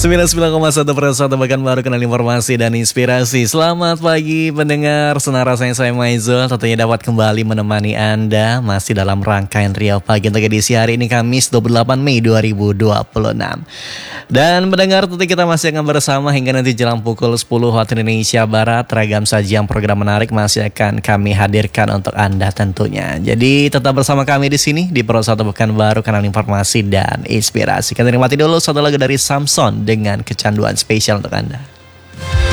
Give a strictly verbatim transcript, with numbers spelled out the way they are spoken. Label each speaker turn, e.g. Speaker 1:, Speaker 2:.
Speaker 1: sembilan puluh sembilan koma satu per satu bahkan baru kenal informasi dan inspirasi. Selamat pagi pendengar, senang rasanya saya Maizul tentunya dapat kembali menemani Anda masih dalam rangkaian Riau Pagi untuk edisi hari ini Kamis dua puluh delapan Mei dua ribu dua puluh enam. Dan pendengar tentu kita masih akan bersama hingga nanti jelang pukul sepuluh waktu Indonesia Barat. Ragam sajian program menarik masih akan kami hadirkan untuk Anda tentunya. Jadi tetap bersama kami di sini di Pro satu Pekan Baru, kanal informasi dan inspirasi. Kita nikmati dulu satu lagu dari Samson dengan Kecanduan spesial untuk Anda.